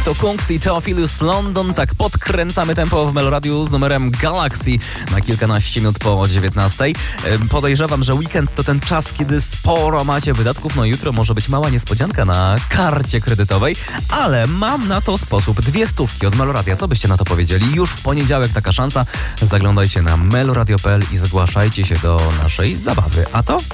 to Kungs i Theophilus London. Tak podkręcamy tempo w Meloradiu z numerem Galaxy na kilkanaście minut po 19. Podejrzewam, że weekend to ten czas, kiedy sporo macie wydatków. No jutro może być mała niespodzianka na karcie kredytowej, ale mam na to sposób. 200 od Meloradia. Co byście na to powiedzieli? Już w poniedziałek taka szansa. Zaglądajcie na meloradio.pl i zgłaszajcie się do naszej zabawy. A to